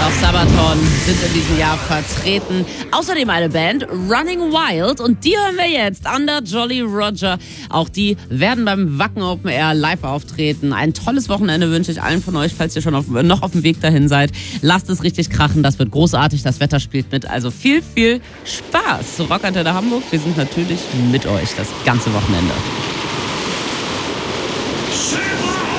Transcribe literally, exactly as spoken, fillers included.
auch Sabaton sind in diesem Jahr vertreten. Außerdem eine Band, Running Wild. Und die hören wir jetzt an der Jolly Roger. Auch die werden beim Wacken Open Air live auftreten. Ein tolles Wochenende wünsche ich allen von euch, falls ihr schon auf, noch auf dem Weg dahin seid. Lasst es richtig krachen, das wird großartig. Das Wetter spielt mit. Also viel, viel Spaß. Zu Rockantenne Hamburg. Wir sind natürlich mit euch das ganze Wochenende. Silver!